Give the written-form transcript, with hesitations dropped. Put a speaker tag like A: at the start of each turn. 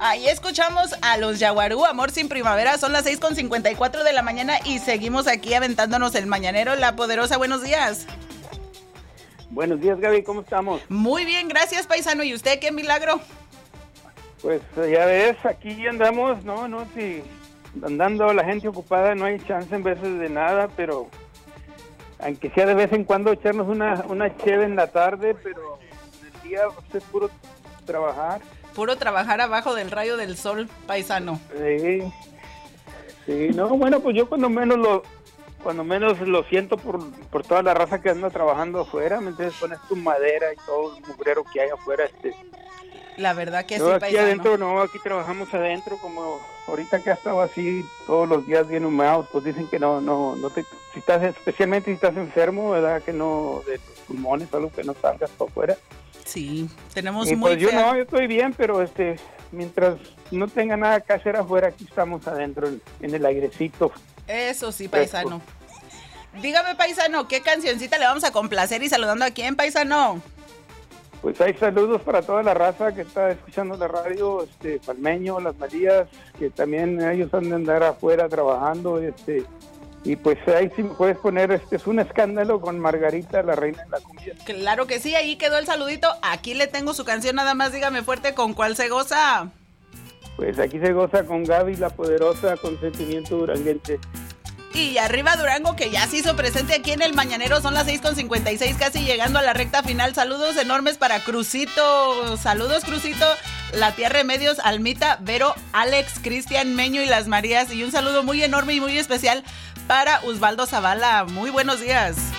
A: Ahí escuchamos a los Yaguarú, Amor sin Primavera. Son las 6:54 de la mañana y seguimos aquí aventándonos el mañanero. La Poderosa, buenos días.
B: Buenos días, Gaby, ¿cómo estamos?
A: Muy bien, gracias, paisano. ¿Y usted qué milagro?
B: Pues ya ves, aquí andamos, si andando la gente ocupada no hay chance en veces de nada, pero aunque sea de vez en cuando echarnos una cheve en la tarde, pero en el día pues, es puro trabajar.
A: Puro trabajar abajo del rayo del sol, paisano.
B: Sí, no, bueno, pues yo cuando menos lo siento por toda la raza que anda trabajando afuera, ¿me entiendes? Pones tu madera y todo el mugrero que hay afuera,
A: La verdad que
B: yo
A: sí,
B: aquí
A: paisano.
B: adentro, aquí trabajamos adentro, como ahorita que ha estado así todos los días bien humeados, pues dicen que especialmente si estás enfermo, ¿verdad? Que no, de tus pulmones, algo que no salgas para afuera.
A: Sí, tenemos
B: Y
A: muy
B: pues yo
A: fea.
B: yo estoy bien, pero mientras no tenga nada que hacer afuera, aquí estamos adentro en el airecito.
A: Eso sí, paisano. Dígame, paisano, ¿qué cancioncita le vamos a complacer y saludando a quién, paisano?
B: Pues hay saludos para toda la raza que está escuchando la radio, Palmeño, Las Marías, que también ellos han de andar afuera trabajando, y pues ahí sí me puedes poner, es un escándalo con Margarita, la reina de la cumbia.
A: Claro que sí, ahí quedó el saludito. Aquí le tengo su canción, nada más dígame fuerte con cuál se goza.
B: Pues aquí se goza con Gaby, la Poderosa, con Sentimiento Duranguense.
A: Y arriba Durango, que ya se hizo presente aquí en el Mañanero, son las 6:56, casi llegando a la recta final. Saludos enormes para Crucito, saludos Crucito, la tía Remedios, Almita, Vero, Alex, Cristian, Meño y las Marías. Y un saludo muy enorme y muy especial para Osvaldo Zavala. Muy buenos días.